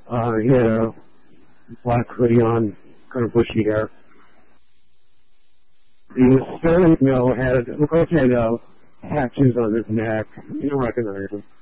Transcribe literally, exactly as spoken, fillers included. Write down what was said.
Uh, he had a black hoodie on, kind of bushy hair. He was fairly, you know, had, looked like he had uh, tattoos on his neck. You don't recognize him.